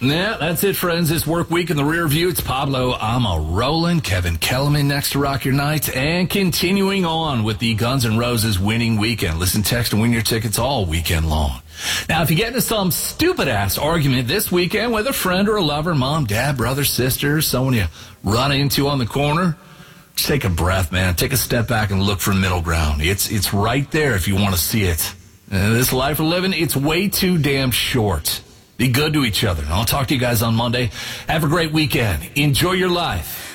Yeah, that's it, friends. This work week in the rear view. It's Pablo Ama-Rolling, Kevin Kellerman next to rock your night, and continuing on with the Guns N' Roses winning weekend. Listen, text, and win your tickets all weekend long. Now, if you get into some stupid-ass argument this weekend with a friend or a lover, mom, dad, brother, sister, someone you run into on the corner, just take a breath, man. Take a step back and look for middle ground. It's right there if you want to see it. This life we're living, it's way too damn short. Be good to each other. I'll talk to you guys on Monday. Have a great weekend. Enjoy your life.